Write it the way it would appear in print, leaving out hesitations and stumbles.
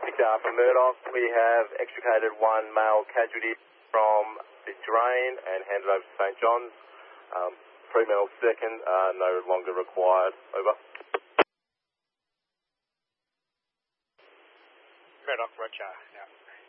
From Murdoch, we have extricated one male casualty from the drain and handed over to St John's. 3 mil second, no longer required. Over. Murdoch, Roger. Yeah.